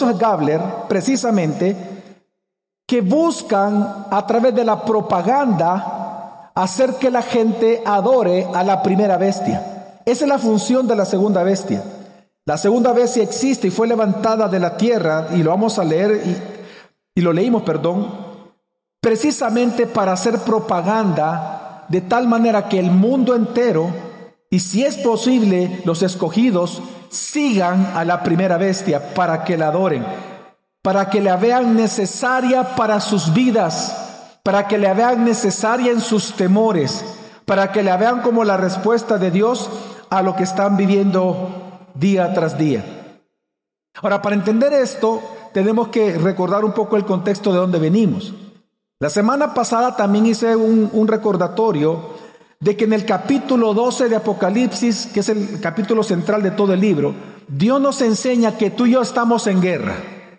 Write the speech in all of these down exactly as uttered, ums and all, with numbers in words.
Joseph Gabler, precisamente, que buscan a través de la propaganda hacer que la gente adore a la primera bestia. Esa es la función de la segunda bestia. La segunda bestia existe y fue levantada de la tierra, y lo vamos a leer, y, y lo leímos, perdón, precisamente para hacer propaganda de tal manera que el mundo entero, y si es posible, los escogidos, sigan a la primera bestia para que la adoren, para que la vean necesaria para sus vidas, para que la vean necesaria en sus temores, para que la vean como la respuesta de Dios a lo que están viviendo día tras día. Ahora, para entender esto, tenemos que recordar un poco el contexto de donde venimos. La semana pasada también hice un, un recordatorio de que en el capítulo doce de Apocalipsis, que es el capítulo central de todo el libro, Dios nos enseña que tú y yo estamos en guerra.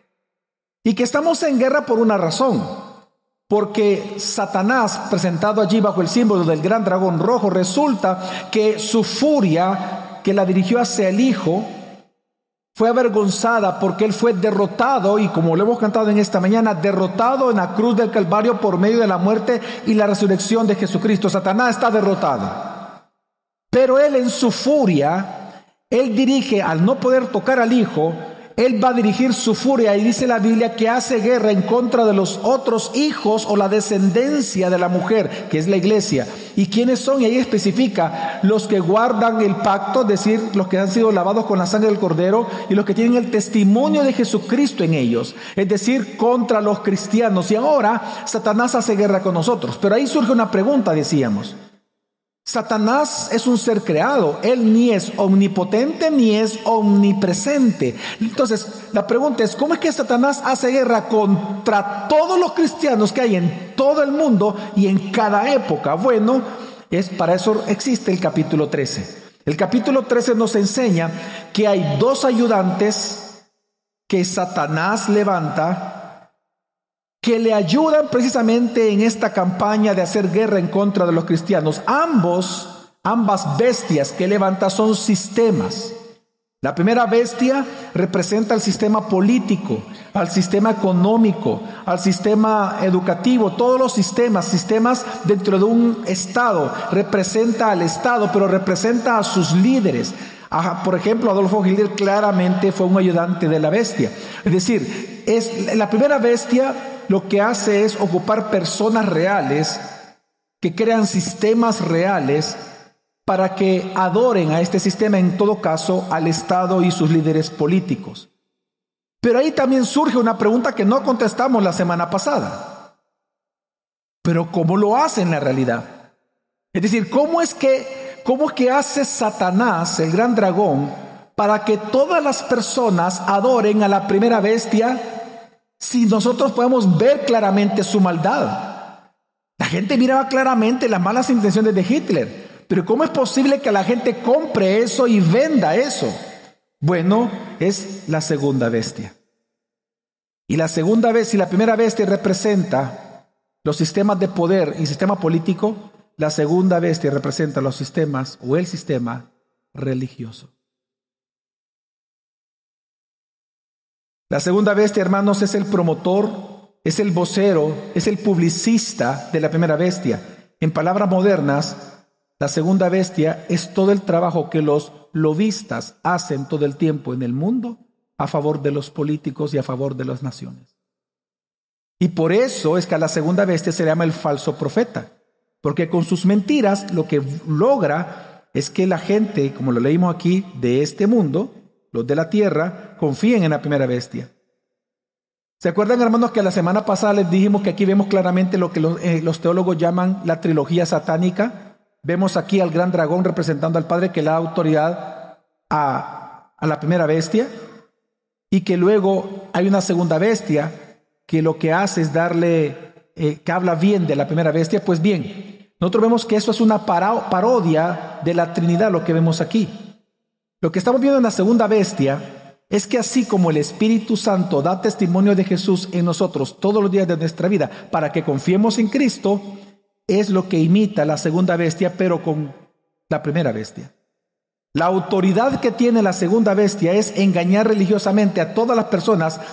Y que estamos en guerra por una razón. Porque Satanás, presentado allí bajo el símbolo del gran dragón rojo, resulta que su furia, que la dirigió hacia el Hijo, fue avergonzada porque él fue derrotado, y como lo hemos cantado en esta mañana, derrotado en la cruz del Calvario por medio de la muerte y la resurrección de Jesucristo. Satanás está derrotado. Pero él, en su furia, él dirige, al no poder tocar al Hijo, él va a dirigir su furia, y dice la Biblia que hace guerra en contra de los otros hijos o la descendencia de la mujer, que es la iglesia. ¿Y quiénes son? Y ahí especifica: los que guardan el pacto, es decir, los que han sido lavados con la sangre del Cordero, y los que tienen el testimonio de Jesucristo en ellos, es decir, contra los cristianos. Y ahora Satanás hace guerra con nosotros. Pero ahí surge una pregunta, decíamos. Satanás es un ser creado, él ni es omnipotente ni es omnipresente. Entonces la pregunta es: ¿cómo es que Satanás hace guerra contra todos los cristianos que hay en todo el mundo y en cada época? Bueno, es para eso existe el capítulo trece. El capítulo trece nos enseña que hay dos ayudantes que Satanás levanta, que le ayudan precisamente en esta campaña de hacer guerra en contra de los cristianos. Ambos, ambas bestias que levanta son sistemas. La primera bestia representa al sistema político, al sistema económico, al sistema educativo, todos los sistemas, sistemas dentro de un Estado. Representa al Estado, pero representa a sus líderes. Ajá, por ejemplo, Adolfo Hitler claramente fue un ayudante de la bestia. Es decir, es la primera bestia. Lo que hace es ocupar personas reales que crean sistemas reales para que adoren a este sistema, en todo caso al Estado y sus líderes políticos. Pero ahí también surge una pregunta que no contestamos la semana pasada. Pero ¿cómo lo hace en la realidad? Es decir, ¿cómo es que, cómo es que hace Satanás, el gran dragón, para que todas las personas adoren a la primera bestia, si nosotros podemos ver claramente su maldad? La gente miraba claramente las malas intenciones de Hitler, pero ¿cómo es posible que la gente compre eso y venda eso? Bueno, es la segunda bestia. Y la segunda bestia y la primera bestia representa los sistemas de poder y sistema político. La segunda bestia representa los sistemas o el sistema religioso. La segunda bestia, hermanos, es el promotor, es el vocero, es el publicista de la primera bestia. En palabras modernas, la segunda bestia es todo el trabajo que los lobistas hacen todo el tiempo en el mundo a favor de los políticos y a favor de las naciones. Y por eso es que a la segunda bestia se le llama el falso profeta, porque con sus mentiras lo que logra es que la gente, como lo leímos aquí, de este mundo, los de la tierra, confíen en la primera bestia. ¿Se acuerdan, hermanos, que la semana pasada les dijimos que aquí vemos claramente lo que los, eh, los teólogos llaman la trilogía satánica? Vemos aquí al gran dragón representando al Padre, que le da autoridad a, a la primera bestia, y que luego hay una segunda bestia que lo que hace es darle, eh, que habla bien de la primera bestia. Pues bien, nosotros vemos que eso es una para, parodia de la Trinidad, lo que vemos aquí. Lo que estamos viendo en la segunda bestia es que así como el Espíritu Santo da testimonio de Jesús en nosotros todos los días de nuestra vida para que confiemos en Cristo, es lo que imita la segunda bestia, pero con la primera bestia. La autoridad que tiene la segunda bestia es engañar religiosamente a todas las personas